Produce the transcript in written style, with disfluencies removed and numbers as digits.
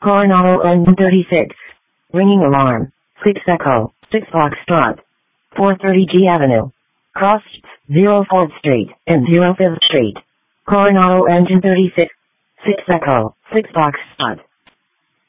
Coronado Engine 36. Ringing alarm. 6 Echo. 6 Foxtrot. 430 G Avenue. Cross 04th Street and 05th Street. Coronado Engine 36. 6 Echo. 6 Foxtrot.